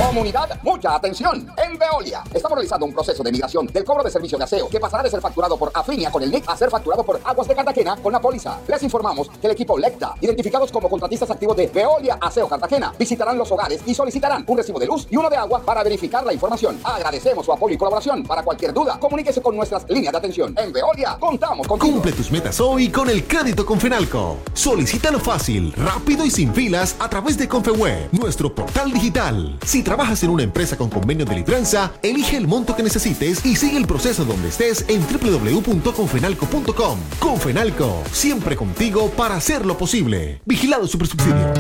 Comunidad, mucha atención. En Veolia estamos realizando un proceso de migración del cobro de servicio de aseo que pasará de ser facturado por Afinia con el NIC a ser facturado por Aguas de Cartagena con la póliza. Les informamos que el equipo Lecta, identificados como contratistas activos de Veolia Aseo Cartagena, visitarán los hogares y solicitarán un recibo de luz y uno de agua para verificar la información. Agradecemos su apoyo y colaboración. Para cualquier duda, comuníquese con nuestras líneas de atención. En Veolia, contamos contigo. Cumple tus metas hoy con el crédito Confenalco. Solicítalo fácil, rápido y sin filas a través de Confeweb, nuestro portal digital. Si trabajas en una empresa con convenio de libranza, elige el monto que necesites y sigue el proceso donde estés en www.confenalco.com. Confenalco, siempre contigo para hacerlo posible. Vigilado Supersubsidio.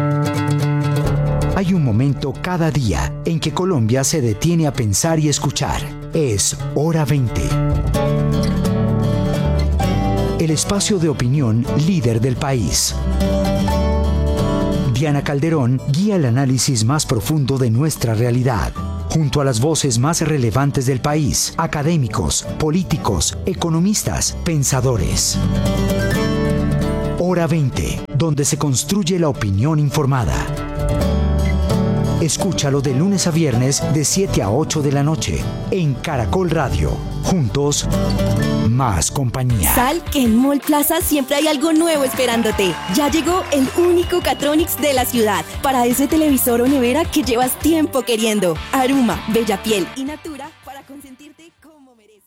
Hay un momento cada día en que Colombia se detiene a pensar y escuchar. Es Hora 20. El espacio de opinión líder del país. Diana Calderón guía el análisis más profundo de nuestra realidad, junto a las voces más relevantes del país, académicos, políticos, economistas, pensadores. Hora 20, donde se construye la opinión informada. Escúchalo de lunes a viernes de 7 a 8 de la noche en Caracol Radio. Juntos, más compañía. Sal que en Mall Plaza siempre hay algo nuevo esperándote. Ya llegó el único Catronics de la ciudad. Para ese televisor o nevera que llevas tiempo queriendo. Aruma, Bellapiel y Natura para consentirte como mereces.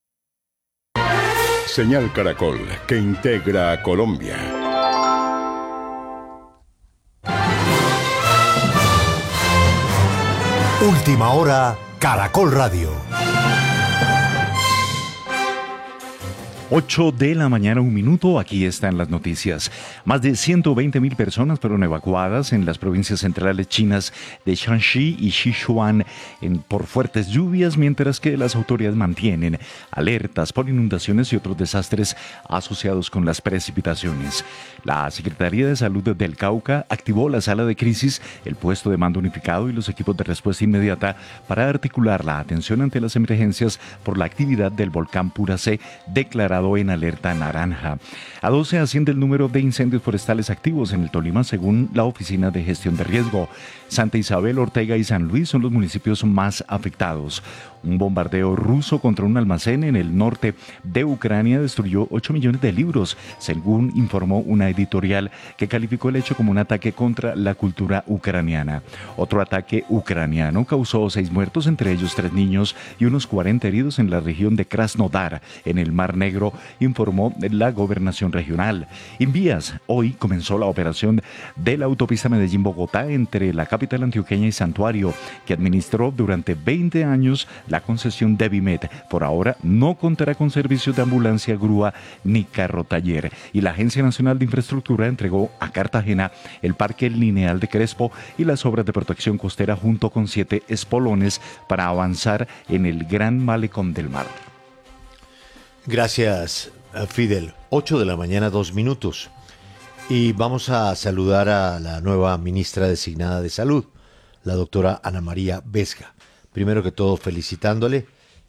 Señal Caracol, que integra a Colombia. Última hora, Caracol Radio. 8 de la mañana, 1 minuto, aquí están las noticias. Más de 120.000 personas fueron evacuadas en las provincias centrales chinas de Shanxi y Sichuan por fuertes lluvias, mientras que las autoridades mantienen alertas por inundaciones y otros desastres asociados con las precipitaciones. La Secretaría de Salud del Cauca activó la sala de crisis, el puesto de mando unificado y los equipos de respuesta inmediata para articular la atención ante las emergencias por la actividad del volcán Puracé, declarado en alerta naranja. A 12 asciende el número de incendios forestales activos en el Tolima, según la Oficina de Gestión de Riesgo. Santa Isabel, Ortega y San Luis son los municipios más afectados. Un bombardeo ruso contra un almacén en el norte de Ucrania destruyó 8 millones de libros, según informó una editorial que calificó el hecho como un ataque contra la cultura ucraniana. Otro ataque ucraniano causó 6 muertos, entre ellos 3 niños y unos 40 heridos en la región de Krasnodar, en el Mar Negro, informó la gobernación regional. En vías, hoy comenzó la operación de la autopista Medellín-Bogotá entre la capital antioqueña y Santuario, que administró durante 20 años la concesión de Vimet. Por ahora no contará con servicios de ambulancia, grúa ni carro taller. Y la Agencia Nacional de Infraestructura entregó a Cartagena el Parque Lineal de Crespo y las obras de protección costera junto con 7 espolones para avanzar en el Gran Malecón del Mar. Gracias, Fidel. 8 de la mañana, 2 minutos. Y vamos a saludar a la nueva ministra designada de Salud, la doctora Ana María Vesga. Primero que todo, felicitándole.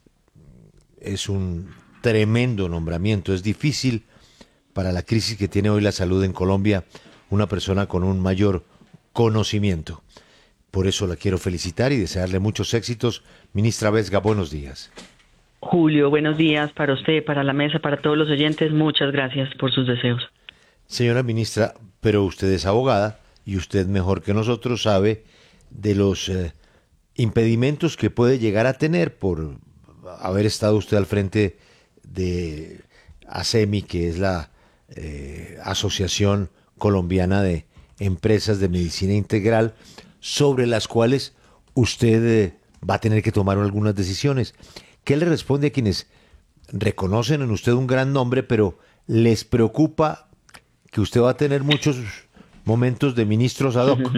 Es un tremendo nombramiento. Es difícil para la crisis que tiene hoy la salud en Colombia una persona con un mayor conocimiento. Por eso la quiero felicitar y desearle muchos éxitos. Ministra Vesga, buenos días. Julio, buenos días para usted, para la mesa, para todos los oyentes. Muchas gracias por sus deseos. Señora ministra, pero usted es abogada y usted mejor que nosotros sabe de los impedimentos que puede llegar a tener por haber estado usted al frente de ASEMI, que es la Asociación Colombiana de Empresas de Medicina Integral, sobre las cuales usted va a tener que tomar algunas decisiones. ¿Qué le responde a quienes reconocen en usted un gran nombre, pero les preocupa que usted va a tener muchos momentos de ministros ad hoc?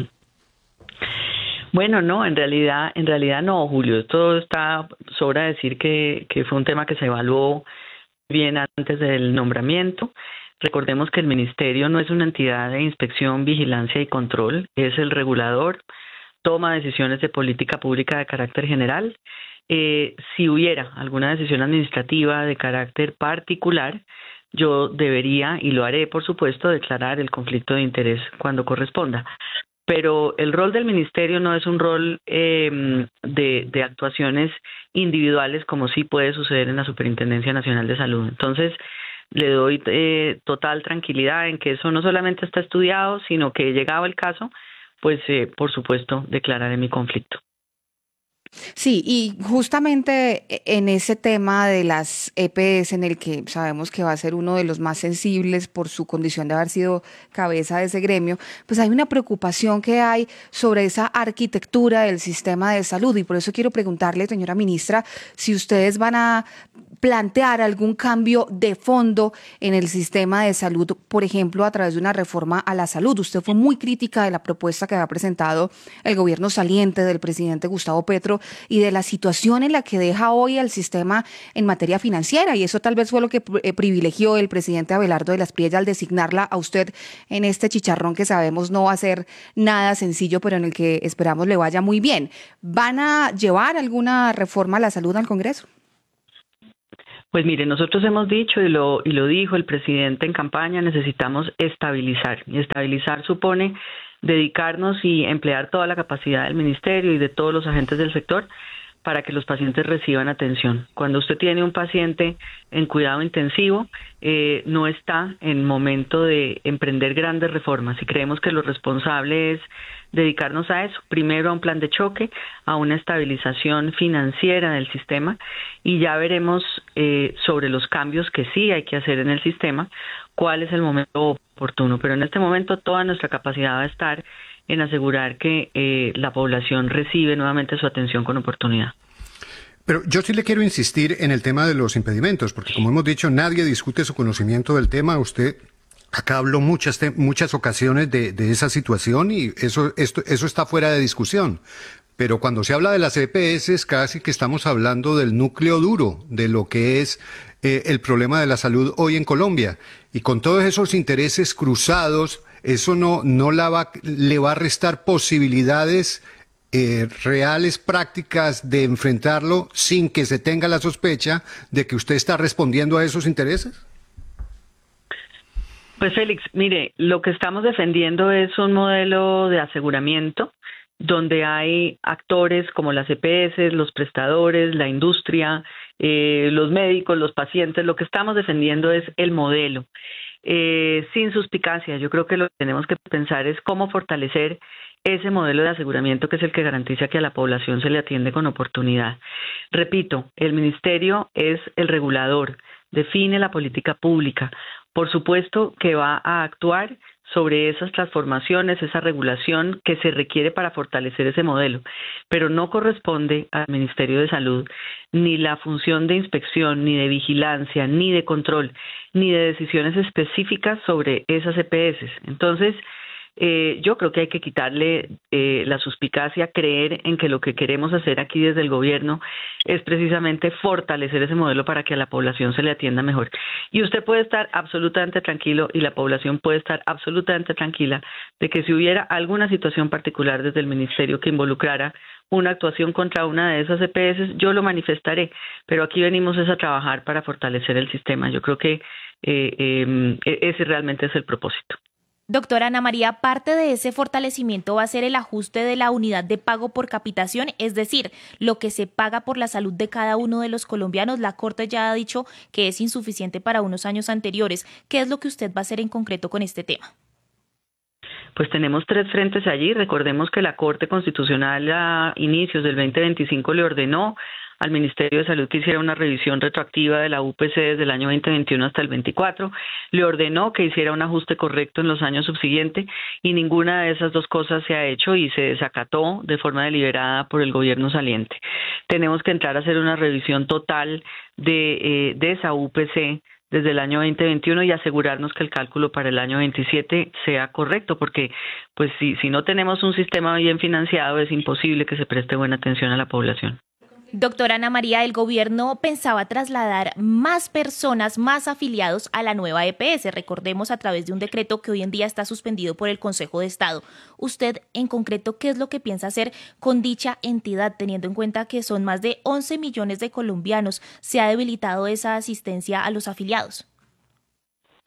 Bueno, no, en realidad no, Julio. Esto sobra decir que fue un tema que se evaluó bien antes del nombramiento. Recordemos que el ministerio no es una entidad de inspección, vigilancia y control, es el regulador, toma decisiones de política pública de carácter general. Si hubiera alguna decisión administrativa de carácter particular, yo debería, y lo haré por supuesto, declarar el conflicto de interés cuando corresponda. pero el rol del ministerio no es un rol de actuaciones individuales como sí puede suceder en la Superintendencia Nacional de Salud. Entonces, le doy total tranquilidad en que eso no solamente está estudiado, sino que llegado el caso, pues por supuesto declararé mi conflicto. Sí, y justamente en ese tema de las EPS, en el que sabemos que va a ser uno de los más sensibles por su condición de haber sido cabeza de ese gremio, pues hay una preocupación que hay sobre esa arquitectura del sistema de salud, y por eso quiero preguntarle, señora ministra, si ustedes van a plantear algún cambio de fondo en el sistema de salud, por ejemplo, a través de una reforma a la salud. Usted fue muy crítica de la propuesta que había presentado el gobierno saliente del presidente Gustavo Petro y de la situación en la que deja hoy el sistema en materia financiera, y eso tal vez fue lo que privilegió el presidente Abelardo de las Priella al designarla a usted en este chicharrón que sabemos no va a ser nada sencillo, pero en el que esperamos le vaya muy bien. ¿Van a llevar alguna reforma a la salud al Congreso? Pues mire, nosotros hemos dicho y lo dijo el presidente en campaña, necesitamos estabilizar, y estabilizar supone dedicarnos y emplear toda la capacidad del ministerio y de todos los agentes del sector para que los pacientes reciban atención. Cuando usted tiene un paciente en cuidado intensivo, no está en momento de emprender grandes reformas, y creemos que lo responsable es dedicarnos a eso, primero a un plan de choque, a una estabilización financiera del sistema, y ya veremos sobre los cambios que sí hay que hacer en el sistema, cuál es el momento oportuno. Pero en este momento toda nuestra capacidad va a estar en asegurar que la población recibe nuevamente su atención con oportunidad. Pero yo sí le quiero insistir en el tema de los impedimentos, porque como hemos dicho, nadie discute su conocimiento del tema. Usted acá habló muchas ocasiones de esa situación, y eso está fuera de discusión. Pero cuando se habla de las EPS, casi que estamos hablando del núcleo duro de lo que es el problema de la salud hoy en Colombia. Y con todos esos intereses cruzados, eso no le va a restar posibilidades reales, prácticas de enfrentarlo sin que se tenga la sospecha de que usted está respondiendo a esos intereses. Pues Félix, mire, lo que estamos defendiendo es un modelo de aseguramiento donde hay actores como las EPS, los prestadores, la industria, los médicos, los pacientes. Lo que estamos defendiendo es el modelo, sin suspicacia. Yo creo que lo que tenemos que pensar es cómo fortalecer ese modelo de aseguramiento, que es el que garantiza que a la población se le atiende con oportunidad. Repito, el ministerio es el regulador, define la política pública. Por supuesto que va a actuar sobre esas transformaciones, esa regulación que se requiere para fortalecer ese modelo, pero no corresponde al Ministerio de Salud ni la función de inspección, ni de vigilancia, ni de control, ni de decisiones específicas sobre esas EPS. Entonces, yo creo que hay que quitarle la suspicacia, creer en que lo que queremos hacer aquí desde el gobierno es precisamente fortalecer ese modelo para que a la población se le atienda mejor. Y usted puede estar absolutamente tranquilo, y la población puede estar absolutamente tranquila, de que si hubiera alguna situación particular desde el ministerio que involucrara una actuación contra una de esas EPS, yo lo manifestaré, pero aquí venimos a trabajar para fortalecer el sistema. Yo creo que ese realmente es el propósito. Doctora Ana María, parte de ese fortalecimiento va a ser el ajuste de la unidad de pago por capitación, es decir, lo que se paga por la salud de cada uno de los colombianos. La Corte ya ha dicho que es insuficiente para unos años anteriores. ¿Qué es lo que usted va a hacer en concreto con este tema? Pues tenemos 3 frentes allí. Recordemos que la Corte Constitucional a inicios del 2025 le ordenó al Ministerio de Salud que hiciera una revisión retroactiva de la UPC desde el año 2021 hasta el 24, le ordenó que hiciera un ajuste correcto en los años subsiguientes, y ninguna de esas dos cosas se ha hecho y se desacató de forma deliberada por el gobierno saliente. Tenemos que entrar a hacer una revisión total de esa UPC desde el año 2021 y asegurarnos que el cálculo para el año 27 sea correcto, porque pues si no tenemos un sistema bien financiado, es imposible que se preste buena atención a la población. Doctora Ana María, el gobierno pensaba trasladar más personas, más afiliados a la nueva EPS, recordemos a través de un decreto que hoy en día está suspendido por el Consejo de Estado. Usted, en concreto, ¿qué es lo que piensa hacer con dicha entidad, teniendo en cuenta que son más de 11 millones de colombianos? ¿Se ha debilitado esa asistencia a los afiliados?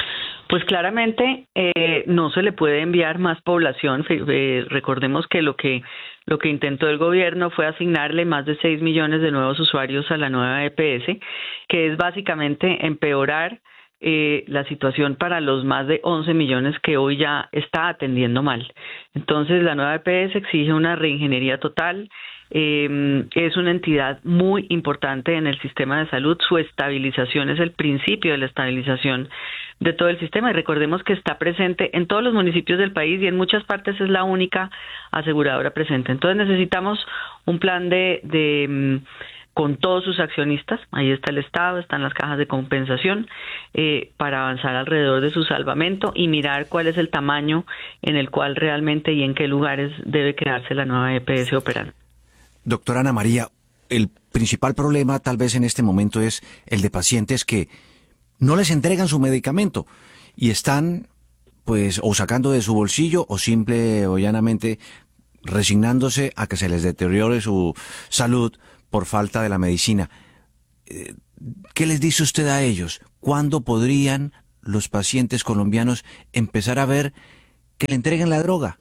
Pues claramente no se le puede enviar más población. Recordemos que lo que intentó el gobierno fue asignarle más de 6 millones de nuevos usuarios a la nueva EPS, que es básicamente empeorar la situación para los más de 11 millones que hoy ya está atendiendo mal. Entonces, la nueva EPS exige una reingeniería total. Es una entidad muy importante en el sistema de salud. Su estabilización es el principio de la estabilización de todo el sistema, y recordemos que está presente en todos los municipios del país y en muchas partes es la única aseguradora presente. Entonces necesitamos un plan con todos sus accionistas, ahí está el Estado, están las cajas de compensación, para avanzar alrededor de su salvamento y mirar cuál es el tamaño en el cual realmente y en qué lugares debe quedarse la nueva EPS operando. Doctora Ana María, el principal problema tal vez en este momento es el de pacientes que no les entregan su medicamento y están pues o sacando de su bolsillo o simple o llanamente resignándose a que se les deteriore su salud por falta de la medicina. ¿Qué les dice usted a ellos? ¿Cuándo podrían los pacientes colombianos empezar a ver que le entreguen la droga?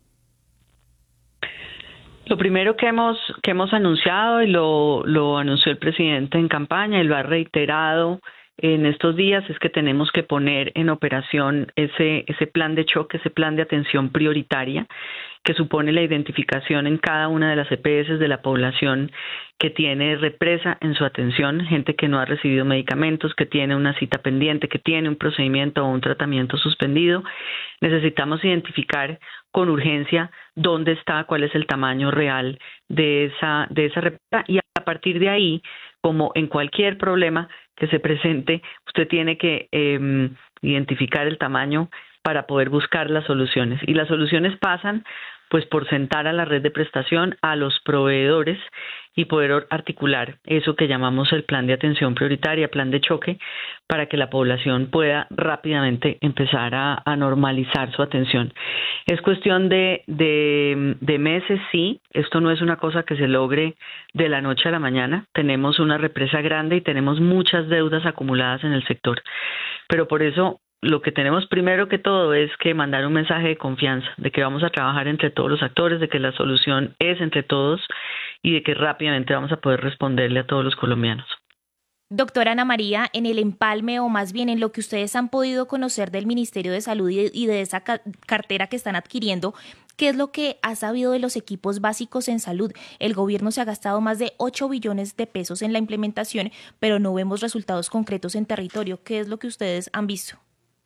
Lo primero que hemos anunciado, y lo anunció el presidente en campaña y lo ha reiterado en estos días, es que tenemos que poner en operación ese plan de choque, ese plan de atención prioritaria, que supone la identificación en cada una de las EPS de la población que tiene represa en su atención, gente que no ha recibido medicamentos, que tiene una cita pendiente, que tiene un procedimiento o un tratamiento suspendido. Necesitamos identificar con urgencia dónde está, cuál es el tamaño real de esa represa, y a partir de ahí, como en cualquier problema que se presente, usted tiene que identificar el tamaño para poder buscar las soluciones. Y las soluciones pasan pues por sentar a la red de prestación, a los proveedores, y poder articular eso que llamamos el plan de atención prioritaria, plan de choque, para que la población pueda rápidamente empezar a normalizar su atención. Es cuestión de meses, sí. Esto no es una cosa que se logre de la noche a la mañana. Tenemos una represa grande y tenemos muchas deudas acumuladas en el sector. Pero por eso lo que tenemos primero que todo es que mandar un mensaje de confianza, de que vamos a trabajar entre todos los actores, de que la solución es entre todos y de que rápidamente vamos a poder responderle a todos los colombianos. Doctora Ana María, en el empalme, o más bien en lo que ustedes han podido conocer del Ministerio de Salud y de esa cartera que están adquiriendo, ¿qué es lo que ha sabido de los equipos básicos en salud? El gobierno se ha gastado más de 8 billones de pesos en la implementación, pero no vemos resultados concretos en territorio. ¿Qué es lo que ustedes han visto?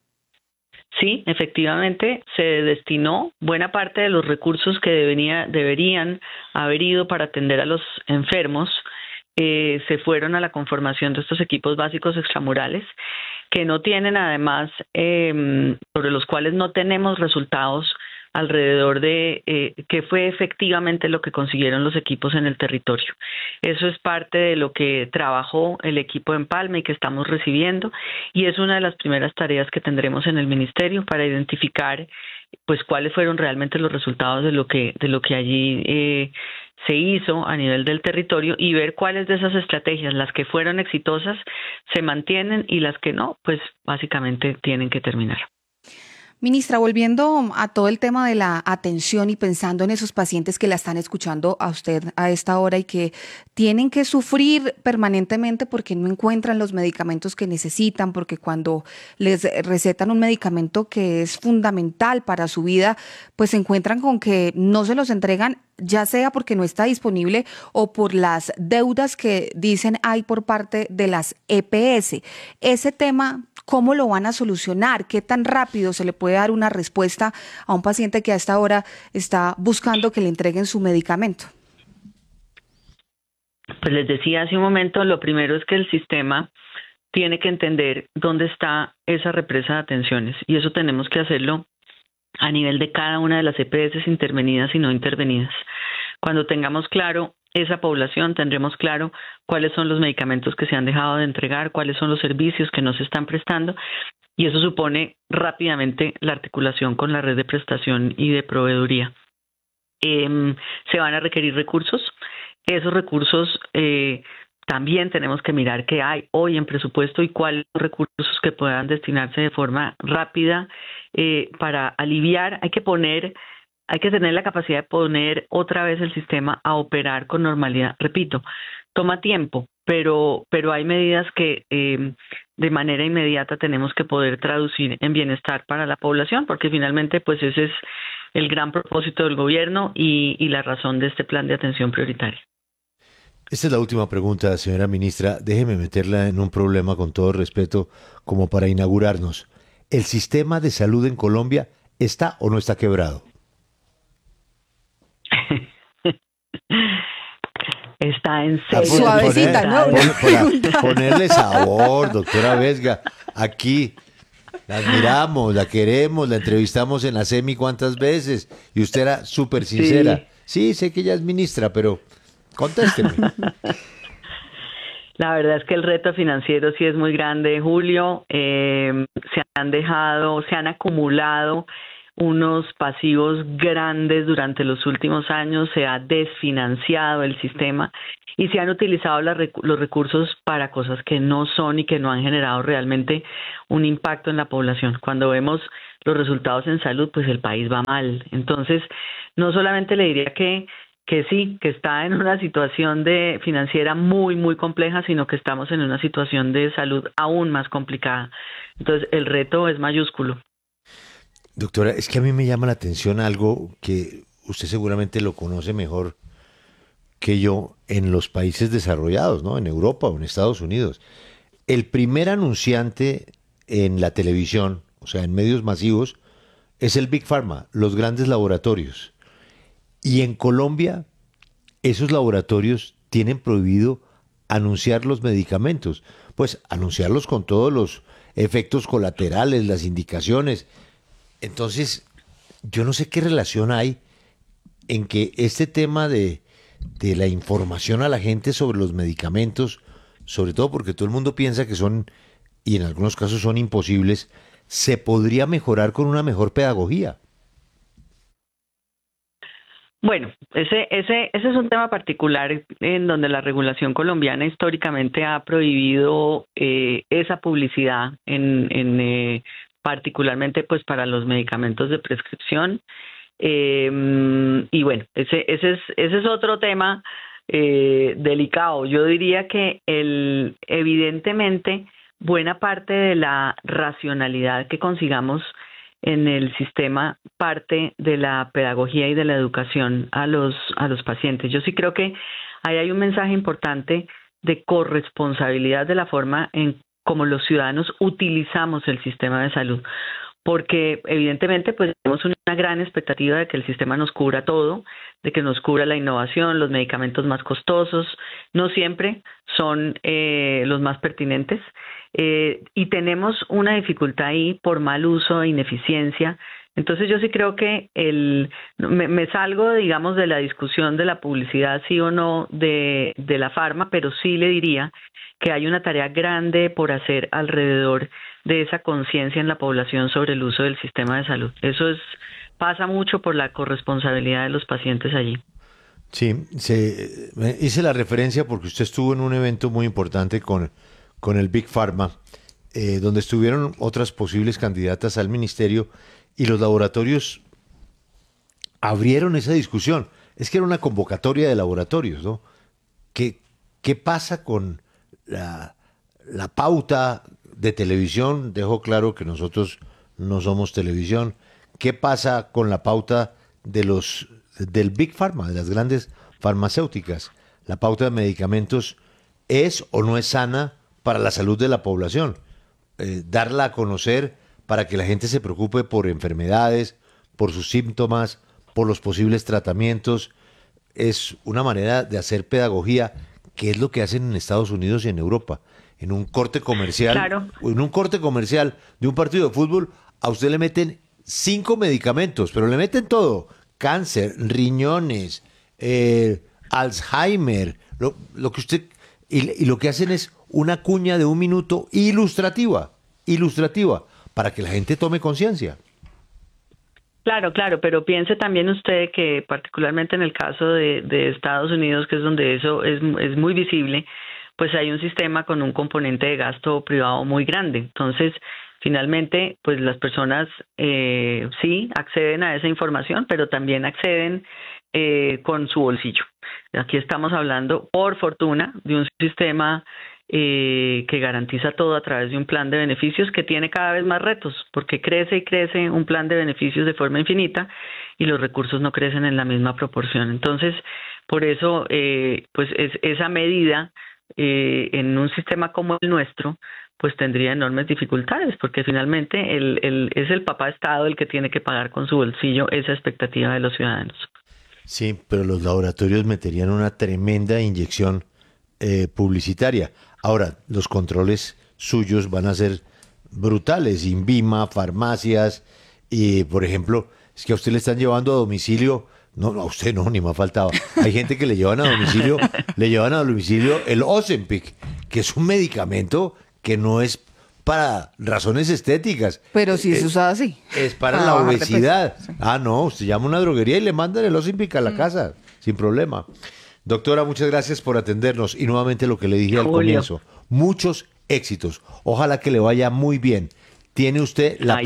Sí, efectivamente, se destinó buena parte de los recursos que deberían haber ido para atender a los enfermos, se fueron a la conformación de estos equipos básicos extramurales, que no tienen además, sobre los cuales no tenemos resultados alrededor de qué fue efectivamente lo que consiguieron los equipos en el territorio. Eso es parte de lo que trabajó el equipo de Empalme y que estamos recibiendo, y es una de las primeras tareas que tendremos en el ministerio para identificar pues cuáles fueron realmente los resultados de lo que allí se hizo a nivel del territorio, y ver cuáles de esas estrategias, las que fueron exitosas, se mantienen y las que no, pues básicamente tienen que terminar. Ministra, volviendo a todo el tema de la atención y pensando en esos pacientes que la están escuchando a usted a esta hora y que tienen que sufrir permanentemente porque no encuentran los medicamentos que necesitan, porque cuando les recetan un medicamento que es fundamental para su vida, pues se encuentran con que no se los entregan, ya sea porque no está disponible o por las deudas que dicen hay por parte de las EPS. Ese tema, ¿cómo lo van a solucionar? ¿Qué tan rápido se le puede dar una respuesta a un paciente que a esta hora está buscando que le entreguen su medicamento? Pues les decía hace un momento, lo primero es que el sistema tiene que entender dónde está esa represa de atenciones, y eso tenemos que hacerlo a nivel de cada una de las EPS intervenidas y no intervenidas. Cuando tengamos claro esa población, tendremos claro cuáles son los medicamentos que se han dejado de entregar, cuáles son los servicios que no se están prestando, y eso supone rápidamente la articulación con la red de prestación y de proveeduría. Se van a requerir recursos. Esos recursos también tenemos que mirar qué hay hoy en presupuesto y cuáles son los recursos que puedan destinarse de forma rápida para aliviar. Hay que tener la capacidad de poner otra vez el sistema a operar con normalidad. Repito, toma tiempo, pero hay medidas que de manera inmediata tenemos que poder traducir en bienestar para la población, porque finalmente pues ese es el gran propósito del gobierno y la razón de este plan de atención prioritaria. Esta es la última pregunta, señora ministra. Déjeme meterla en un problema con todo respeto, como para inaugurarnos. ¿El sistema de salud en Colombia está o no está quebrado? Está en serio. Suavecita, ¿no? Ponerle sabor, doctora Vesga. Aquí la admiramos, la queremos, la entrevistamos en la SEMI cuántas veces y usted era súper sincera. Sí, sé que ella es ministra, pero contésteme. La verdad es que el reto financiero sí es muy grande, Julio. Se han acumulado unos pasivos grandes durante los últimos años, se ha desfinanciado el sistema y se han utilizado los recursos para cosas que no son y que no han generado realmente un impacto en la población. Cuando vemos los resultados en salud, pues el país va mal. Entonces, no solamente le diría que sí, que está en una situación financiera muy, muy compleja, sino que estamos en una situación de salud aún más complicada. Entonces, el reto es mayúsculo. Doctora, es que a mí me llama la atención algo que usted seguramente lo conoce mejor que yo en los países desarrollados, ¿no? En Europa o en Estados Unidos. El primer anunciante en la televisión, o sea, en medios masivos, es el Big Pharma, los grandes laboratorios. Y en Colombia, esos laboratorios tienen prohibido anunciar los medicamentos, pues anunciarlos con todos los efectos colaterales, las indicaciones. Entonces, yo no sé qué relación hay en que este tema de la información a la gente sobre los medicamentos, sobre todo porque todo el mundo piensa que son, y en algunos casos son imposibles, se podría mejorar con una mejor pedagogía. Bueno, ese es un tema particular en donde la regulación colombiana históricamente ha prohibido esa publicidad particularmente pues para los medicamentos de prescripción y bueno, ese es otro tema delicado. Yo diría que evidentemente buena parte de la racionalidad que consigamos en el sistema parte de la pedagogía y de la educación a los pacientes. Yo sí creo que ahí hay un mensaje importante de corresponsabilidad de la forma en cómo los ciudadanos utilizamos el sistema de salud, porque evidentemente pues tenemos una gran expectativa de que el sistema nos cubra todo, de que nos cubra la innovación, los medicamentos más costosos, no siempre son los más pertinentes, y tenemos una dificultad ahí por mal uso e ineficiencia. Entonces yo sí creo que me salgo, digamos, de la discusión de la publicidad sí o no de la farma, pero sí le diría que hay una tarea grande por hacer alrededor de esa conciencia en la población sobre el uso del sistema de salud. Eso pasa mucho por la corresponsabilidad de los pacientes allí. Sí, hice la referencia porque usted estuvo en un evento muy importante con el Big Pharma, donde estuvieron otras posibles candidatas al ministerio y los laboratorios abrieron esa discusión. Es que era una convocatoria de laboratorios, ¿no? ¿Qué pasa con la pauta de televisión? Dejo claro que nosotros no somos televisión. ¿Qué pasa con la pauta del Big Pharma, de las grandes farmacéuticas? ¿La pauta de medicamentos es o no es sana para la salud de la población? Darla a conocer para que la gente se preocupe por enfermedades, por sus síntomas, por los posibles tratamientos. Es una manera de hacer pedagogía, que es lo que hacen en Estados Unidos y en Europa. En un corte comercial, claro, en un corte comercial de un partido de fútbol, a usted le meten 5 medicamentos, pero le meten todo: cáncer, riñones, Alzheimer, lo que usted, y lo que hacen es una cuña de 1 minuto ilustrativa, para que la gente tome conciencia. Claro, pero piense también usted que particularmente en el caso de Estados Unidos, que es donde eso es muy visible, pues hay un sistema con un componente de gasto privado muy grande. Entonces, finalmente, pues las personas sí acceden a esa información, pero también acceden con su bolsillo. Aquí estamos hablando, por fortuna, de un sistema que garantiza todo a través de un plan de beneficios que tiene cada vez más retos, porque crece y crece un plan de beneficios de forma infinita y los recursos no crecen en la misma proporción. Entonces, por eso, pues esa medida en un sistema como el nuestro, pues tendría enormes dificultades, porque finalmente es el papá Estado el que tiene que pagar con su bolsillo esa expectativa de los ciudadanos. Sí, pero los laboratorios meterían una tremenda inyección publicitaria. Ahora, los controles suyos van a ser brutales. Invíma, farmacias, y por ejemplo, es que a usted le están llevando a domicilio. No, a usted no, ni me ha faltado. Hay gente que le llevan a domicilio el Ozempic, que es un medicamento que no es para razones estéticas. Pero sí se usa así. Es para la obesidad. Sí. No, usted llama a una droguería y le mandan el Ozempic a la casa, sin problema. Doctora, muchas gracias por atendernos y nuevamente lo que le dije al comienzo, muchos éxitos. Ojalá que le vaya muy bien. Tiene usted la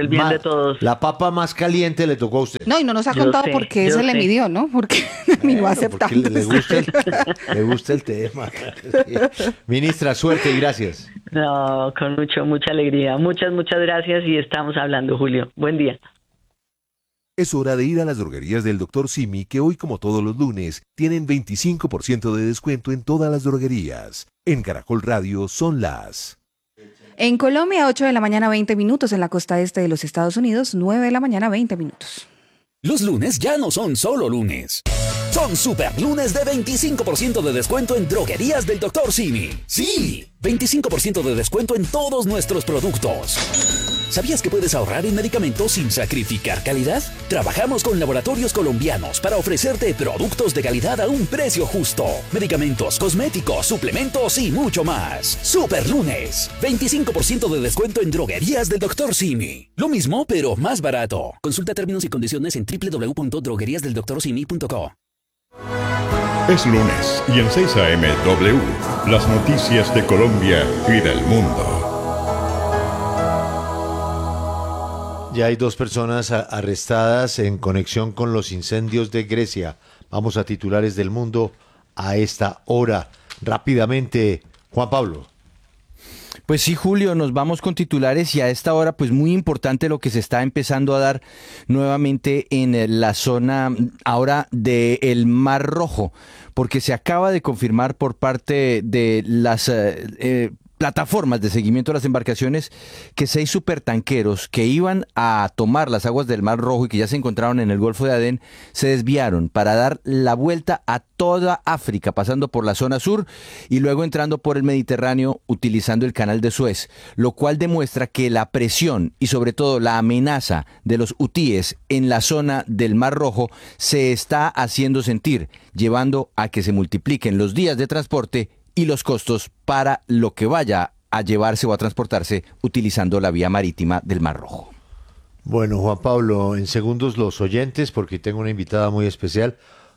papa más caliente, le tocó a usted. No, y no nos ha contado por qué se le midió, ¿no? Porque ni va aceptando. Le gusta el tema. Ministra, suerte y gracias. No, con mucha alegría. Muchas gracias y estamos hablando, Julio. Buen día. Es hora de ir a las droguerías del Dr. Simi, que hoy, como todos los lunes, tienen 25% de descuento en todas las droguerías. En Caracol Radio son las... En Colombia, 8 de la mañana, 20 minutos. En la costa este de los Estados Unidos, 9 de la mañana, 20 minutos. Los lunes ya no son solo lunes. Son super lunes de 25% de descuento en droguerías del Dr. Simi. Sí, 25% de descuento en todos nuestros productos. ¿Sabías que puedes ahorrar en medicamentos sin sacrificar calidad? Trabajamos con laboratorios colombianos para ofrecerte productos de calidad a un precio justo. Medicamentos, cosméticos, suplementos y mucho más. Super lunes, 25% de descuento en droguerías del Dr. Simi. Lo mismo, pero más barato. Consulta términos y condiciones en www.drogueriasdeldoctorsimi.co. Es lunes y en 6 AM W, las noticias de Colombia y del mundo. Ya hay 2 personas arrestadas en conexión con los incendios de Grecia. Vamos a titulares del mundo a esta hora. Rápidamente, Juan Pablo. Pues sí, Julio, nos vamos con titulares y a esta hora pues muy importante lo que se está empezando a dar nuevamente en la zona ahora del Mar Rojo, porque se acaba de confirmar por parte de las plataformas de seguimiento de las embarcaciones que 6 supertanqueros que iban a tomar las aguas del Mar Rojo y que ya se encontraron en el Golfo de Adén se desviaron para dar la vuelta a toda África, pasando por la zona sur y luego entrando por el Mediterráneo utilizando el canal de Suez, lo cual demuestra que la presión y sobre todo la amenaza de los hutíes en la zona del Mar Rojo se está haciendo sentir, llevando a que se multipliquen los días de transporte y los costos para lo que vaya a llevarse o a transportarse utilizando la vía marítima del Mar Rojo. Bueno, Juan Pablo, en segundos los oyentes, porque tengo una invitada muy especial.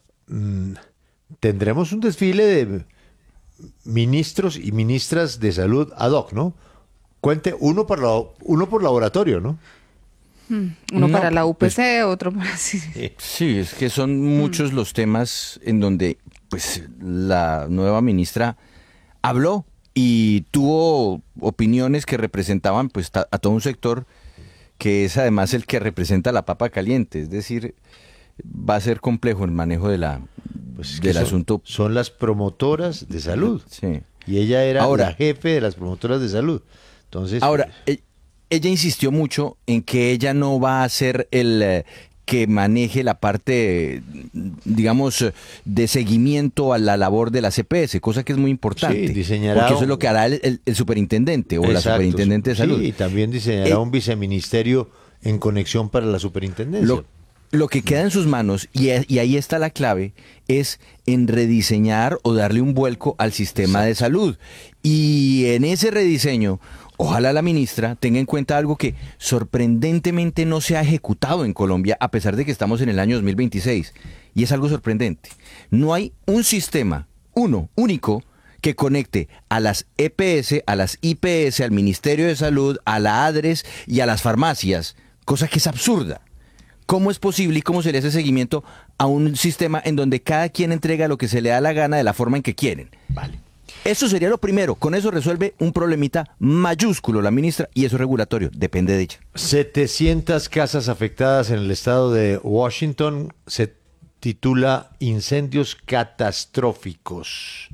Tendremos un desfile de ministros y ministras de salud ad hoc, ¿no? Cuente, uno por laboratorio, ¿no? Uno para la UPC, otro para... Sí, es que son muchos los temas en donde pues la nueva ministra habló y tuvo opiniones que representaban pues a todo un sector que es además el que representa la papa caliente, es decir, va a ser complejo el manejo de del asunto. Son las promotoras de salud. Sí. Y ella era la jefe de las promotoras de salud. Entonces, ahora, ella insistió mucho en que ella no va a ser el que maneje la parte, digamos, de seguimiento a la labor de la CPS, cosa que es muy importante. Sí, diseñará porque eso es lo que hará el superintendente o la superintendente de salud. Sí, y también diseñará un viceministerio en conexión para la superintendencia. Lo que queda en sus manos, y ahí está la clave, es en rediseñar o darle un vuelco al sistema de salud. Y en ese rediseño, ojalá la ministra tenga en cuenta algo que sorprendentemente no se ha ejecutado en Colombia, a pesar de que estamos en el año 2026. Y es algo sorprendente. No hay un sistema, único, que conecte a las EPS, a las IPS, al Ministerio de Salud, a la ADRES y a las farmacias, cosa que es absurda. ¿Cómo es posible y cómo se le hace seguimiento a un sistema en donde cada quien entrega lo que se le da la gana de la forma en que quieren? Vale. Eso sería lo primero. Con eso resuelve un problemita mayúsculo la ministra y eso es regulatorio. Depende de ella. 700 casas afectadas en el estado de Washington. Se titula Incendios catastróficos.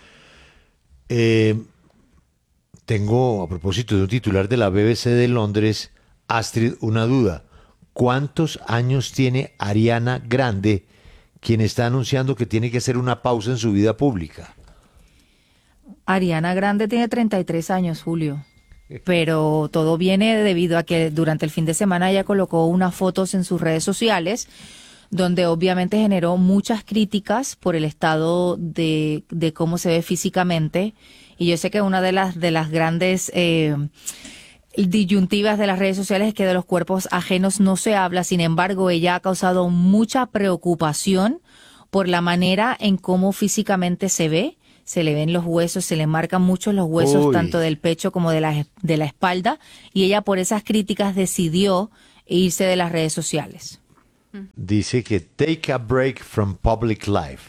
Tengo, a propósito de un titular de la BBC de Londres, Astrid, una duda. ¿Cuántos años tiene Ariana Grande, quien está anunciando que tiene que hacer una pausa en su vida pública? Ariana Grande tiene 33 años, Julio. Pero todo viene debido a que durante el fin de semana ella colocó unas fotos en sus redes sociales donde obviamente generó muchas críticas por el estado de cómo se ve físicamente. Y yo sé que una de las grandes disyuntivas de las redes sociales es que de los cuerpos ajenos no se habla. Sin embargo, ella ha causado mucha preocupación por la manera en cómo físicamente se ve. Se le ven los huesos, se le marcan mucho los huesos, tanto del pecho como de la espalda. Y ella por esas críticas decidió irse de las redes sociales. Dice que take a break from public life.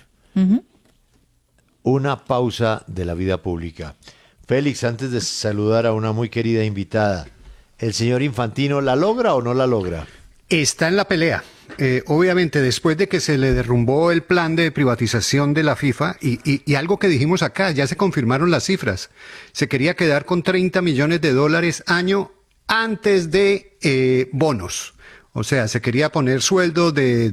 Una pausa de la vida pública. Félix, antes de saludar a una muy querida invitada, ¿el señor Infantino la logra o no la logra? Está en la pelea. Obviamente, después de que se le derrumbó el plan de privatización de la FIFA, y algo que dijimos acá, ya se confirmaron las cifras. Se quería quedar con $30 millones año antes de bonos. O sea, se quería poner sueldo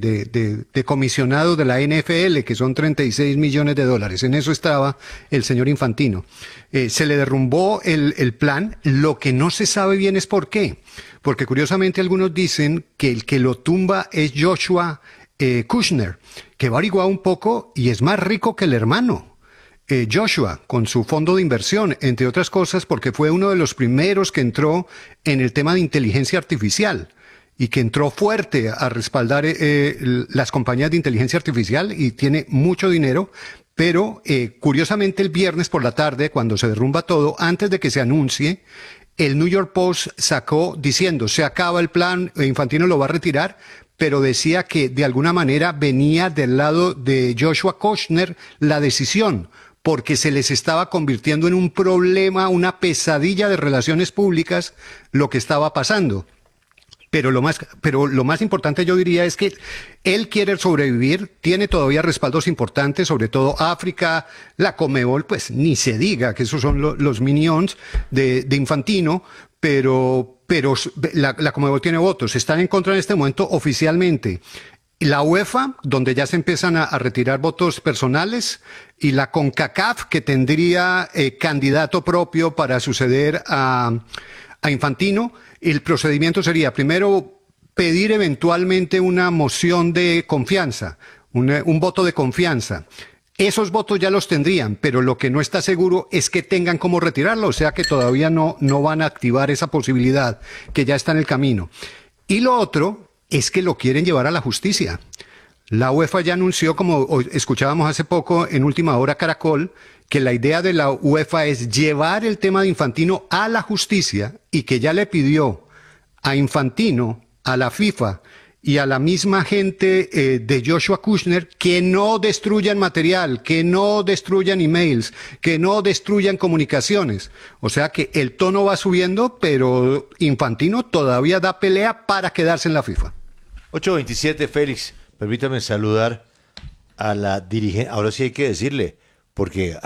de comisionado de la NFL, que son $36 millones. En eso estaba el señor Infantino. Se le derrumbó el plan. Lo que no se sabe bien es por qué. Porque curiosamente algunos dicen que el que lo tumba es Joshua Kushner, que va averiguado un poco y es más rico que el hermano. Joshua, con su fondo de inversión, entre otras cosas, porque fue uno de los primeros que entró en el tema de inteligencia artificial. Y que entró fuerte a respaldar las compañías de inteligencia artificial y tiene mucho dinero, pero curiosamente el viernes por la tarde, cuando se derrumba todo, antes de que se anuncie, el New York Post sacó diciendo, se acaba el plan, Infantino lo va a retirar, pero decía que de alguna manera venía del lado de Joshua Kushner la decisión, porque se les estaba convirtiendo en un problema, una pesadilla de relaciones públicas, lo que estaba pasando. Pero lo más importante yo diría es que él quiere sobrevivir, tiene todavía respaldos importantes, sobre todo África, la Conmebol, pues ni se diga que esos son los minions de Infantino, pero la Conmebol tiene votos, están en contra en este momento oficialmente. La UEFA, donde ya se empiezan a retirar votos personales, y la CONCACAF, que tendría candidato propio para suceder a Infantino. El procedimiento sería, primero, pedir eventualmente una moción de confianza, un voto de confianza. Esos votos ya los tendrían, pero lo que no está seguro es que tengan cómo retirarlo, o sea que todavía no van a activar esa posibilidad, que ya está en el camino. Y lo otro es que lo quieren llevar a la justicia. La UEFA ya anunció, como escuchábamos hace poco en Última Hora Caracol, que la idea de la UEFA es llevar el tema de Infantino a la justicia y que ya le pidió a Infantino, a la FIFA y a la misma gente de Joshua Kushner que no destruyan material, que no destruyan emails, que no destruyan comunicaciones. O sea que el tono va subiendo, pero Infantino todavía da pelea para quedarse en la FIFA. 8:27, Félix, permítame saludar a la dirigente, ahora sí hay que decirle, porque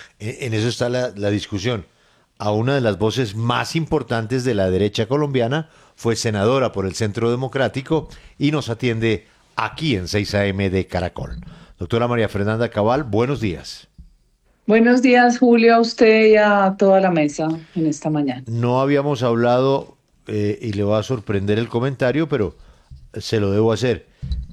en eso está la discusión, a una de las voces más importantes de la derecha colombiana, fue senadora por el Centro Democrático y nos atiende aquí en 6 AM de Caracol. Doctora María Fernanda Cabal, buenos días. Buenos días, Julio, a usted y a toda la mesa en esta mañana. No habíamos hablado, y le va a sorprender el comentario, pero se lo debo hacer.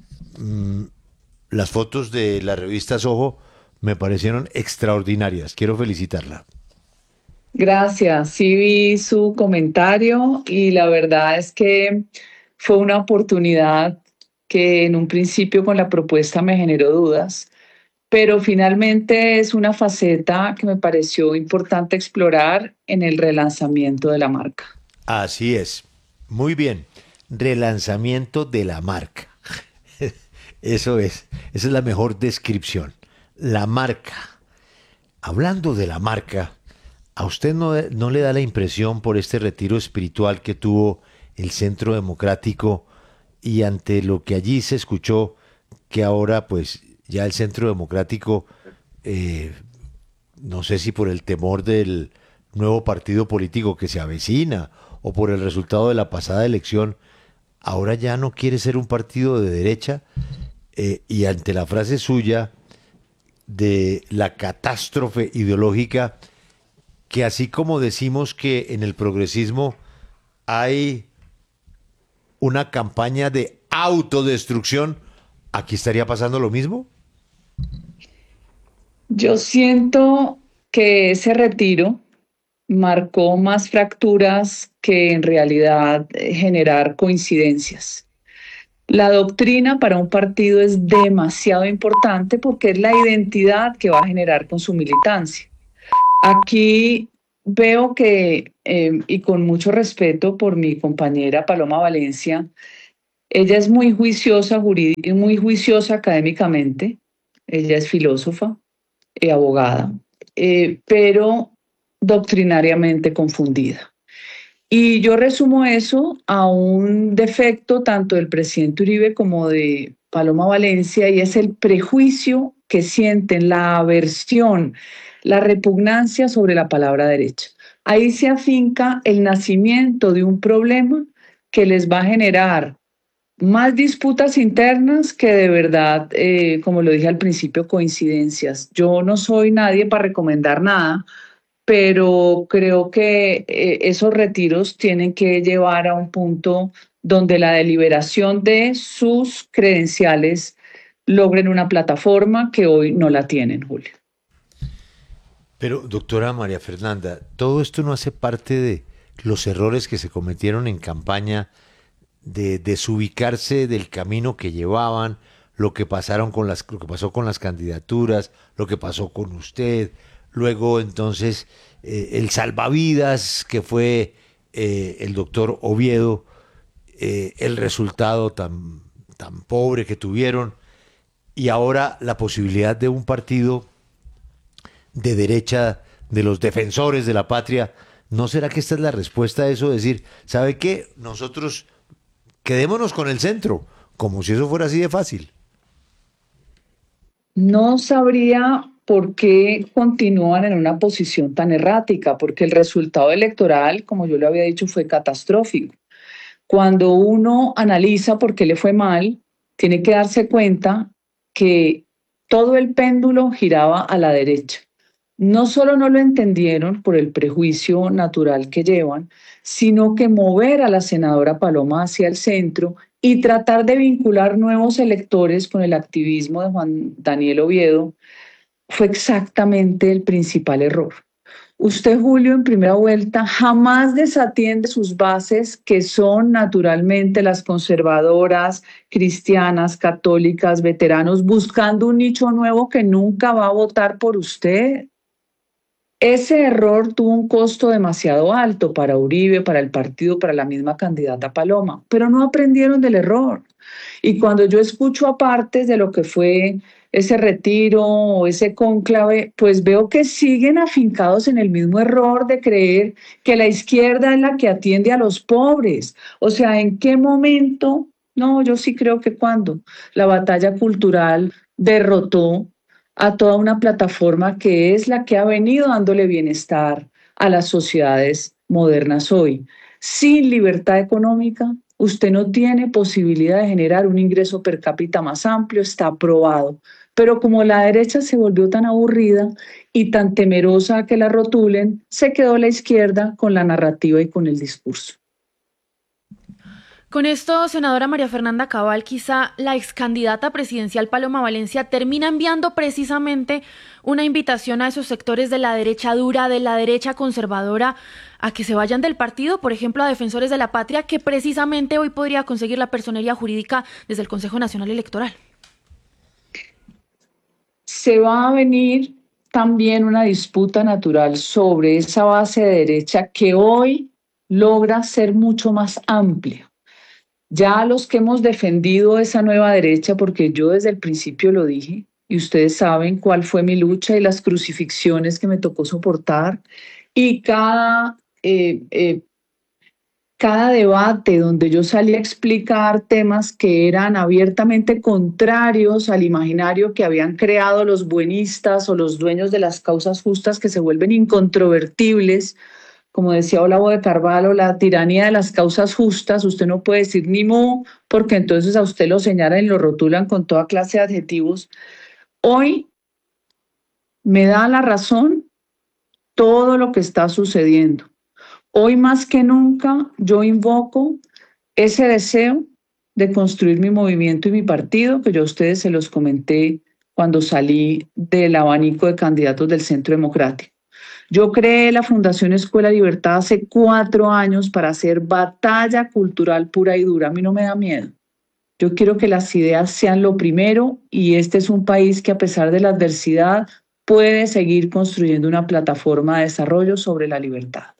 Las fotos de la revista Soho me parecieron extraordinarias. Quiero felicitarla. Gracias. Sí vi su comentario y la verdad es que fue una oportunidad que en un principio con la propuesta me generó dudas, pero finalmente es una faceta que me pareció importante explorar en el relanzamiento de la marca. Así es. Muy bien. Relanzamiento de la marca. Esa es la mejor descripción. La marca. Hablando de la marca, ¿a usted no le da la impresión por este retiro espiritual que tuvo el Centro Democrático y ante lo que allí se escuchó, que ahora pues ya el Centro Democrático, no sé si por el temor del nuevo partido político que se avecina o por el resultado de la pasada elección, ahora ya no quiere ser un partido de derecha? Y ante la frase suya de la catástrofe ideológica, que así como decimos que en el progresismo hay una campaña de autodestrucción, ¿aquí estaría pasando lo mismo? Yo siento que ese retiro marcó más fracturas que en realidad generar coincidencias. La doctrina para un partido es demasiado importante porque es la identidad que va a generar con su militancia. Aquí veo que, y con mucho respeto por mi compañera Paloma Valencia, ella es muy juiciosa muy juiciosa académicamente, ella es filósofa, abogada, pero doctrinariamente confundida. Y yo resumo eso a un defecto tanto del presidente Uribe como de Paloma Valencia, y es el prejuicio que sienten, la aversión, la repugnancia sobre la palabra derecha. Ahí se afinca el nacimiento de un problema que les va a generar más disputas internas que de verdad, como lo dije al principio, coincidencias. Yo no soy nadie para recomendar nada, pero creo que esos retiros tienen que llevar a un punto donde la deliberación de sus credenciales logren una plataforma que hoy no la tienen, Julio. Pero, doctora María Fernanda, ¿todo esto no hace parte de los errores que se cometieron en campaña, de desubicarse del camino que llevaban, lo que pasó con las candidaturas, lo que pasó con usted? Luego, entonces, el salvavidas que fue el doctor Oviedo, el resultado tan pobre que tuvieron, y ahora la posibilidad de un partido de derecha, de los defensores de la patria. ¿No será que esta es la respuesta a eso? Decir, ¿sabe qué? Nosotros quedémonos con el centro, como si eso fuera así de fácil. No sabría por qué continúan en una posición tan errática, porque el resultado electoral, como yo le había dicho, fue catastrófico. Cuando uno analiza por qué le fue mal, tiene que darse cuenta que todo el péndulo giraba a la derecha. No solo no lo entendieron por el prejuicio natural que llevan, sino que mover a la senadora Paloma hacia el centro y tratar de vincular nuevos electores con el activismo de Juan Daniel Oviedo fue exactamente el principal error. Usted, Julio, en primera vuelta jamás desatiende sus bases, que son naturalmente las conservadoras, cristianas, católicas, veteranos, buscando un nicho nuevo que nunca va a votar por usted. Ese error tuvo un costo demasiado alto para Uribe, para el partido, para la misma candidata Paloma, pero no aprendieron del error. Y cuando yo escucho aparte de lo que fue ese retiro o ese cónclave, pues veo que siguen afincados en el mismo error de creer que la izquierda es la que atiende a los pobres. O sea, ¿en qué momento? No, yo sí creo que cuando la batalla cultural derrotó a toda una plataforma que es la que ha venido dándole bienestar a las sociedades modernas hoy. Sin libertad económica, usted no tiene posibilidad de generar un ingreso per cápita más amplio, está probado. Pero como la derecha se volvió tan aburrida y tan temerosa que la rotulen, se quedó la izquierda con la narrativa y con el discurso. Con esto, senadora María Fernanda Cabal, quizá la excandidata presidencial Paloma Valencia termina enviando precisamente una invitación a esos sectores de la derecha dura, de la derecha conservadora, a que se vayan del partido, por ejemplo, a Defensores de la Patria, que precisamente hoy podría conseguir la personería jurídica desde el Consejo Nacional Electoral. se va a venir también una disputa natural sobre esa base de derecha que hoy logra ser mucho más amplia. Ya los que hemos defendido esa nueva derecha, porque yo desde el principio lo dije, y ustedes saben cuál fue mi lucha y las crucifixiones que me tocó soportar, y cada debate donde yo salí a explicar temas que eran abiertamente contrarios al imaginario que habían creado los buenistas o los dueños de las causas justas que se vuelven incontrovertibles, como decía Olavo de Carvalho, la tiranía de las causas justas, usted no puede decir ni mu, porque entonces a usted lo señalan y lo rotulan con toda clase de adjetivos. Hoy me da la razón todo lo que está sucediendo. Hoy más que nunca yo invoco ese deseo de construir mi movimiento y mi partido, que yo a ustedes se los comenté cuando salí del abanico de candidatos del Centro Democrático. Yo creé la Fundación Escuela Libertad hace 4 años para hacer batalla cultural pura y dura. A mí no me da miedo. Yo quiero que las ideas sean lo primero y este es un país que a pesar de la adversidad puede seguir construyendo una plataforma de desarrollo sobre la libertad.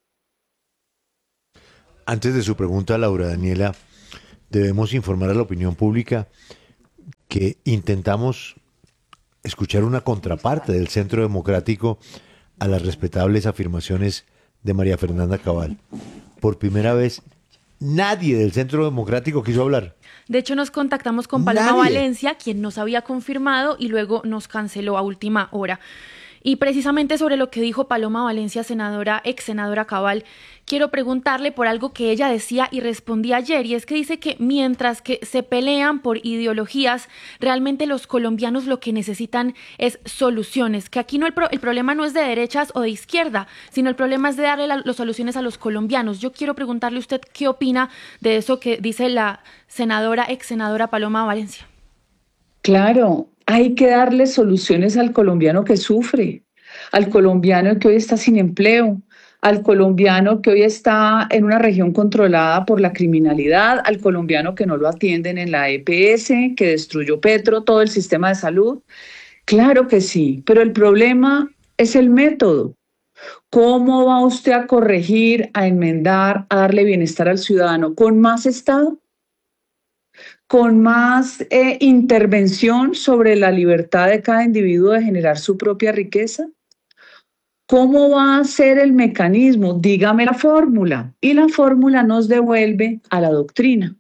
Antes de su pregunta, Laura Daniela, debemos informar a la opinión pública que intentamos escuchar una contraparte del Centro Democrático a las respetables afirmaciones de María Fernanda Cabal. Por primera vez, nadie del Centro Democrático quiso hablar. De hecho, nos contactamos con Paloma Valencia, quien nos había confirmado y luego nos canceló a última hora. Y precisamente sobre lo que dijo Paloma Valencia, ex senadora Cabal, quiero preguntarle por algo que ella decía y respondía ayer, y es que dice que mientras que se pelean por ideologías, realmente los colombianos lo que necesitan es soluciones, que aquí no el problema no es de derechas o de izquierda, sino el problema es de darle las soluciones a los colombianos. Yo quiero preguntarle a usted qué opina de eso que dice la ex senadora Paloma Valencia. Claro, hay que darle soluciones al colombiano que sufre, al colombiano que hoy está sin empleo, al colombiano que hoy está en una región controlada por la criminalidad, al colombiano que no lo atienden en la EPS, que destruyó Petro, todo el sistema de salud. Claro que sí, pero el problema es el método. ¿Cómo va usted a corregir, a enmendar, a darle bienestar al ciudadano? ¿Con más Estado? ¿Con más intervención sobre la libertad de cada individuo de generar su propia riqueza? ¿Cómo va a ser el mecanismo? Dígame la fórmula. Y la fórmula nos devuelve a la doctrina.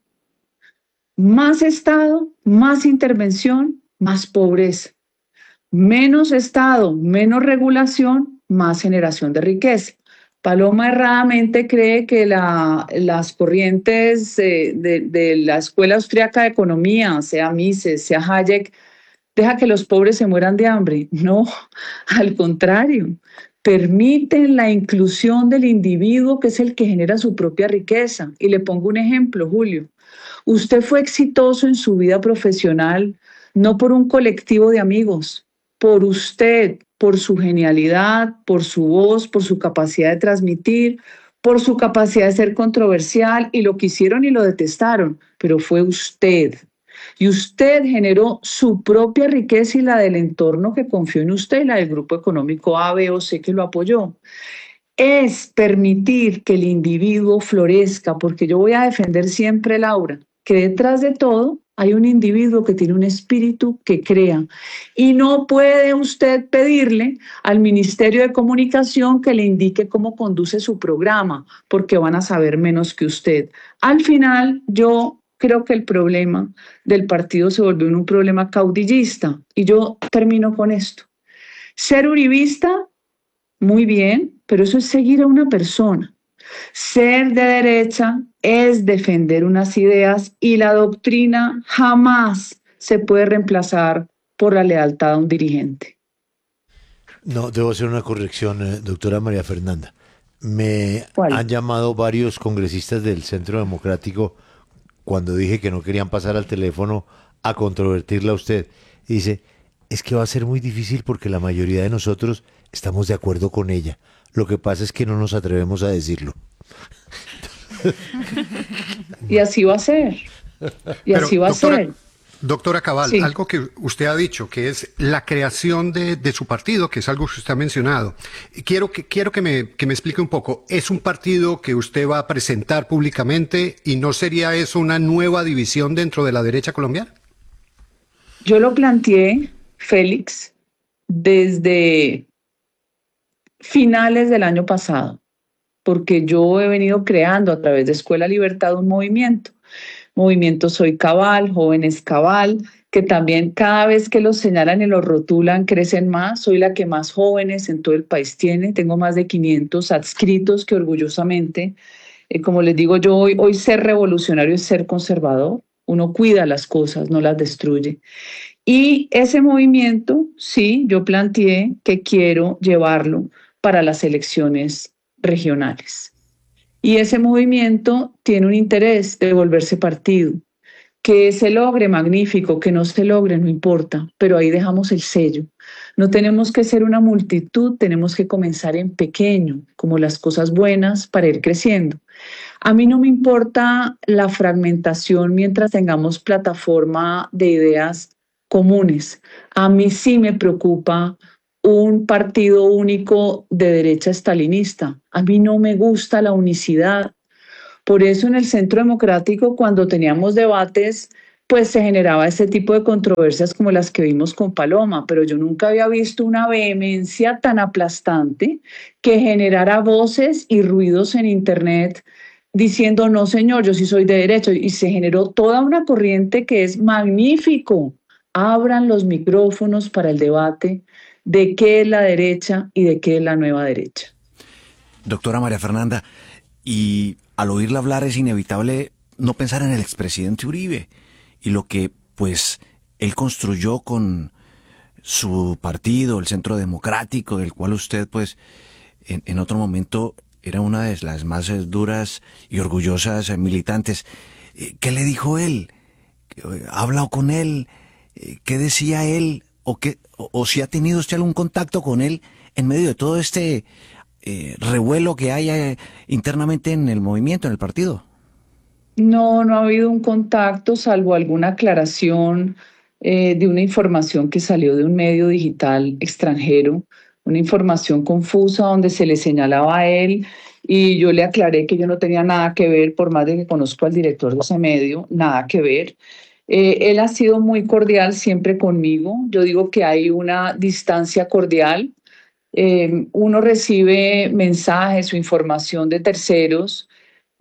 Más Estado, más intervención, más pobreza. Menos Estado, menos regulación, más generación de riqueza. Paloma erradamente cree que las corrientes de la Escuela Austriaca de Economía, sea Mises, sea Hayek, deja que los pobres se mueran de hambre. No, al contrario, permiten la inclusión del individuo que es el que genera su propia riqueza. Y le pongo un ejemplo, Julio. Usted fue exitoso en su vida profesional no por un colectivo de amigos, por usted, por su genialidad, por su voz, por su capacidad de transmitir, por su capacidad de ser controversial, y lo quisieron y lo detestaron, pero fue usted. Y usted generó su propia riqueza y la del entorno que confió en usted, y la del grupo económico A, B o C que lo apoyó. Es permitir que el individuo florezca, porque yo voy a defender siempre, Laura, que detrás de todo hay un individuo que tiene un espíritu que crea y no puede usted pedirle al Ministerio de Comunicación que le indique cómo conduce su programa, porque van a saber menos que usted. Al final, yo creo que el problema del partido se volvió un problema caudillista y yo termino con esto. Ser uribista, muy bien, pero eso es seguir a una persona. Ser de derecha es defender unas ideas y la doctrina jamás se puede reemplazar por la lealtad a un dirigente. No, debo hacer una corrección, doctora María Fernanda. Me han llamado varios congresistas del Centro Democrático cuando dije que no querían pasar al teléfono a controvertirla a usted. Y dice, es que va a ser muy difícil porque la mayoría de nosotros estamos de acuerdo con ella. Lo que pasa es que no nos atrevemos a decirlo. Y así va a ser. Y así va a ser. Doctora Cabal, Sí. algo que usted ha dicho, que es la creación de su partido, que es algo que usted ha mencionado. Quiero que me explique un poco. ¿Es un partido que usted va a presentar públicamente y no sería eso una nueva división dentro de la derecha colombiana? Yo lo planteé, Félix, desde finales del año pasado, porque yo he venido creando a través de Escuela Libertad un movimiento Soy Cabal, Jóvenes Cabal, que también cada vez que los señalan y los rotulan crecen más. Soy la que más jóvenes en todo el país tiene, tengo más de 500 adscritos que orgullosamente, como les digo yo, hoy ser revolucionario es ser conservador, uno cuida las cosas, no las destruye. Y ese movimiento, sí, yo planteé que quiero llevarlo para las elecciones regionales. Y ese movimiento tiene un interés de volverse partido. Que se logre, magnífico, que no se logre, no importa, pero ahí dejamos el sello. No tenemos que ser una multitud, tenemos que comenzar en pequeño, como las cosas buenas, para ir creciendo. A mí no me importa la fragmentación mientras tengamos plataforma de ideas comunes. A mí sí me preocupa un partido único de derecha estalinista. A mí no me gusta la unicidad. Por eso en el Centro Democrático, cuando teníamos debates, pues se generaba ese tipo de controversias como las que vimos con Paloma, pero yo nunca había visto una vehemencia tan aplastante que generara voces y ruidos en Internet diciendo, no señor, yo sí soy de derecha, y se generó toda una corriente que es magnífico. Abran los micrófonos para el debate de qué es la derecha y de qué es la nueva derecha. Doctora María Fernanda, y al oírla hablar es inevitable no pensar en el expresidente Uribe y lo que, pues, él construyó con su partido, el Centro Democrático, del cual usted, pues, en otro momento era una de las más duras y orgullosas militantes. ¿Qué le dijo él? ¿Ha hablado con él? ¿Qué decía él? ¿O si ha tenido usted algún contacto con él en medio de todo este revuelo que hay internamente en el movimiento, en el partido? No, no ha habido un contacto, salvo alguna aclaración de una información que salió de un medio digital extranjero, una información confusa donde se le señalaba a él y yo le aclaré que yo no tenía nada que ver, por más de que conozco al director de ese medio, nada que ver. Él ha sido muy cordial siempre conmigo. Yo digo que hay una distancia cordial. Uno recibe mensajes o información de terceros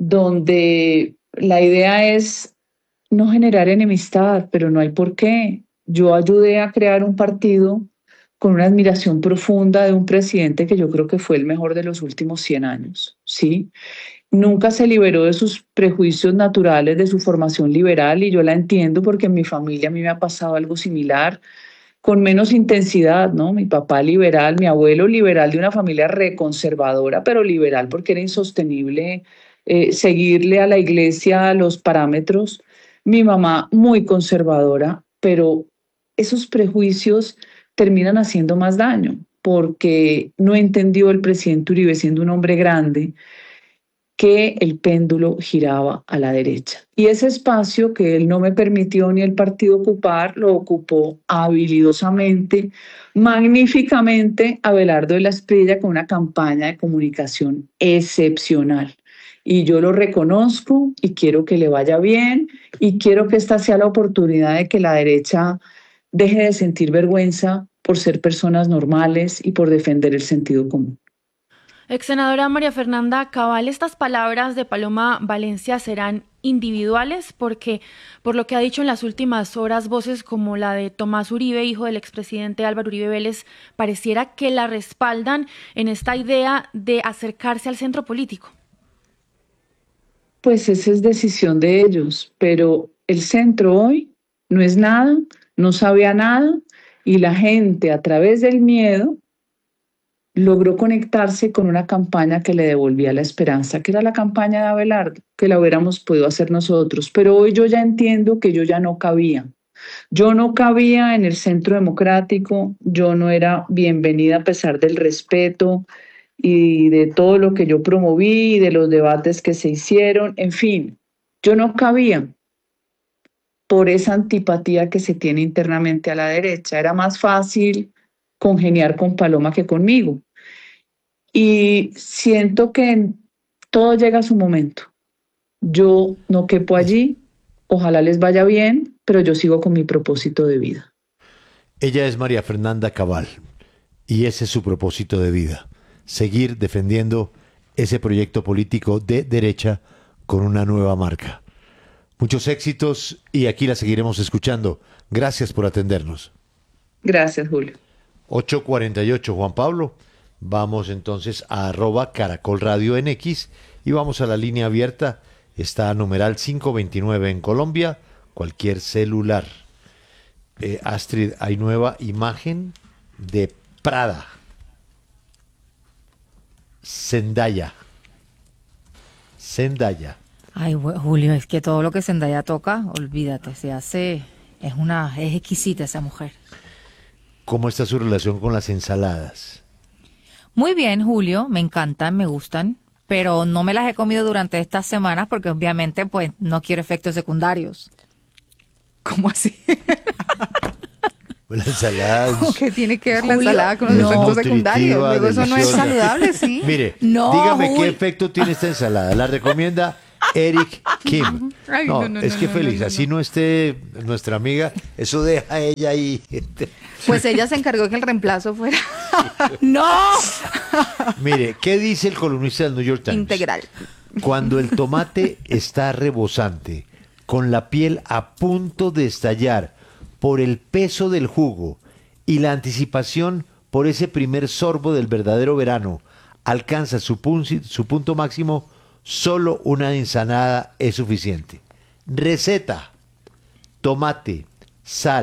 donde la idea es no generar enemistad, pero no hay por qué. Yo ayudé a crear un partido con una admiración profunda de un presidente que yo creo que fue el mejor de los últimos 100 años, ¿sí? Nunca se liberó de sus prejuicios naturales, de su formación liberal, y yo la entiendo porque en mi familia a mí me ha pasado algo similar, con menos intensidad, ¿no? Mi papá liberal, mi abuelo liberal de una familia reconservadora, pero liberal porque era insostenible seguirle a la iglesia los parámetros. Mi mamá muy conservadora, pero esos prejuicios terminan haciendo más daño porque no entendió el presidente Uribe, siendo un hombre grande, que el péndulo giraba a la derecha. Y ese espacio que él no me permitió ni el partido ocupar, lo ocupó habilidosamente, magníficamente, Abelardo de la Espriella con una campaña de comunicación excepcional. Y yo lo reconozco y quiero que le vaya bien y quiero que esta sea la oportunidad de que la derecha deje de sentir vergüenza por ser personas normales y por defender el sentido común. Exsenadora María Fernanda Cabal, estas palabras de Paloma Valencia serán individuales porque, por lo que ha dicho en las últimas horas, voces como la de Tomás Uribe, hijo del expresidente Álvaro Uribe Vélez, pareciera que la respaldan en esta idea de acercarse al centro político. Pues esa es decisión de ellos, pero el centro hoy no es nada, no sabía nada y la gente a través del miedo logró conectarse con una campaña que le devolvía la esperanza, que era la campaña de Abelardo, que la hubiéramos podido hacer nosotros. Pero hoy yo ya entiendo que yo ya no cabía. Yo no cabía en el Centro Democrático, yo no era bienvenida a pesar del respeto y de todo lo que yo promoví y de los debates que se hicieron. En fin, yo no cabía. por esa antipatía que se tiene internamente a la derecha. Era más fácil congeniar con Paloma que conmigo. Y siento que todo llega a su momento. Yo no quepo allí, ojalá les vaya bien, pero yo sigo con mi propósito de vida. Ella es María Fernanda Cabal y ese es su propósito de vida, seguir defendiendo ese proyecto político de derecha con una nueva marca. Muchos éxitos y aquí la seguiremos escuchando. Gracias por atendernos. Gracias, Julio. 8:48, Juan Pablo. Vamos entonces a @Caracol Radio en X y vamos a la línea abierta. Está numeral 529 en Colombia, cualquier celular. Astrid, hay nueva imagen de Prada. Zendaya. Ay, Julio, es que todo lo que Zendaya toca, olvídate, se hace, es exquisita esa mujer. ¿Cómo está su relación con las ensaladas? Muy bien, Julio, me encantan, me gustan, pero no me las he comido durante estas semanas porque obviamente pues no quiero efectos secundarios. ¿Cómo así? La ensalada. ¿Qué tiene que ver la ensalada con los efectos secundarios? Luego eso no es saludable, ¿sí? Mire, dígame qué efecto tiene esta ensalada. La recomienda Eric Kim. Ay, es que feliz, así no esté nuestra amiga, eso deja a ella ahí. Pues ella se encargó que el reemplazo fuera. ¡No! Mire, ¿qué dice el columnista del New York Times? Integral. Cuando el tomate está rebosante, con la piel a punto de estallar por el peso del jugo y la anticipación por ese primer sorbo del verdadero verano, alcanza su punto máximo, solo una ensalada es suficiente. Receta: tomate, sal,